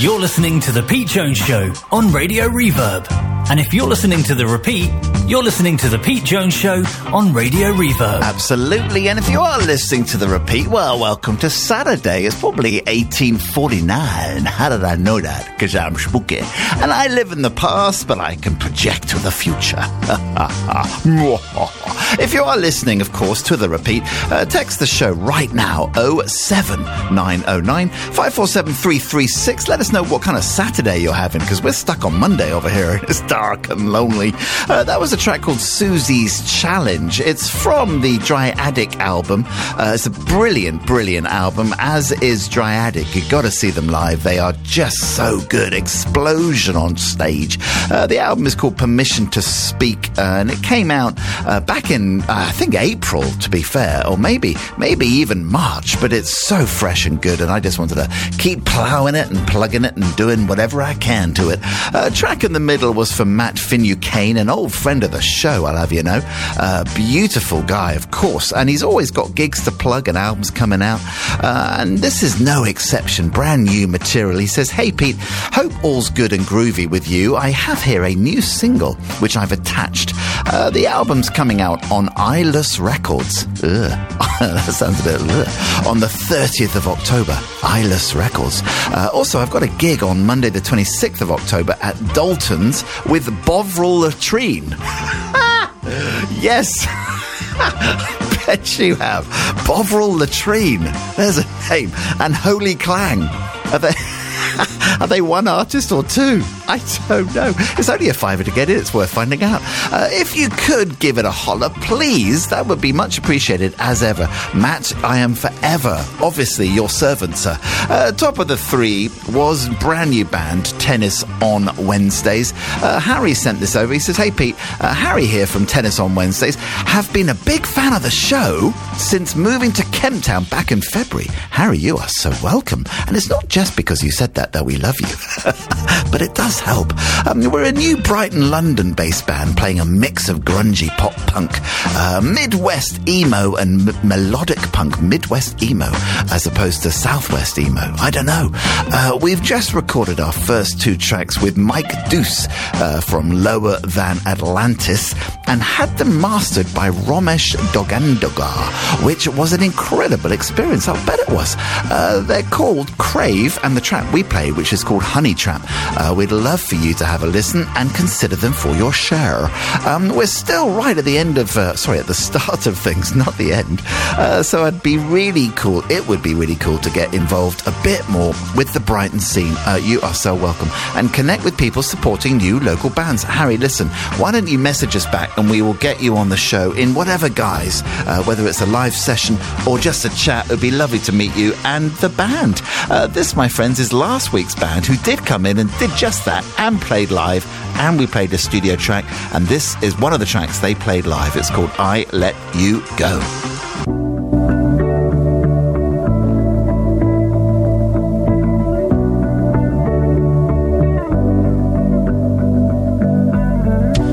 You're listening to The Pete Jones Show on Radio Reverb. And if you're listening to the repeat, you're listening to The Pete Jones Show on Radio Reverb. Absolutely. And if you are listening to the repeat, well, welcome to Saturday. It's probably 1849. How did I know that? Because I'm spooky. And I live in the past, but I can project to the future. If you are listening, of course, to the repeat, text the show right now, 07909 547 336. Let us know what kind of Saturday you're having, because we're stuck on Monday over here. It's dark and lonely. That was a track called Susie's Challenge. It's from the Dryadic album. It's a brilliant, brilliant album, as is Dryadic. You've got to see them live. They are just so good. Explosion on stage. The album is called Permission to Speak, and it came out back in, I think, April, to be fair, or maybe even March, but it's so fresh and good, and I just wanted to keep plowing it and plugging it and doing whatever I can to it. Track in the middle was from Matt Finucane, an old friend of the show, I'll have you know. Beautiful guy, of course, and he's always got gigs to plug and albums coming out, and this is no exception. Brand new material. He says, "Hey Pete, hope all's good and groovy with you. I have here a new single which I've attached. The album's coming out on Eyeless Records." That sounds a bit on the 30th of October. Eyeless Records. Also, I've got a gig on Monday the 26th of October at Dalton's with Bovril Latrine. Yes. Bet you have. Bovril Latrine. There's a name. And Holy Clang. Are they one artist or two? I don't know. It's only a $5 to get in. It's worth finding out. If you could give it a holler, please, that would be much appreciated as ever. Matt, I am forever, obviously, your servant, sir. Top of the three was brand new band, Tennis on Wednesdays. Harry sent this over. He says, "Hey Pete, Harry here from Tennis on Wednesdays. Have been a big fan of the show since moving to Kemptown back in February." Harry, you are so welcome. And it's not just because you said that we love you. But it does help. We're a new Brighton, London-based band playing a mix of grungy pop-punk, Midwest emo and melodic punk. Midwest emo as opposed to Southwest emo. I don't know. We've just recorded our first two tracks with Mike Deuce from Lower Than Atlantis and had them mastered by Romesh Dogandogar, which was an incredible experience. I'll bet it was. They're called Crave, and the track we played, which is called Honey Trap. We'd love for you to have a listen and consider them for your share. We're still right at the end of, at the start of things, not the end. So it'd be really cool. It would be really cool to get involved a bit more with the Brighton scene. You are so welcome. And connect with people supporting new local bands. Harry, listen, why don't you message us back and we will get you on the show in whatever guise, whether it's a live session or just a chat. It would be lovely to meet you and the band. This, my friends, is last week's band who did come in and did just that and played live, and we played a studio track, and this is one of the tracks they played live. It's called I Let You Go.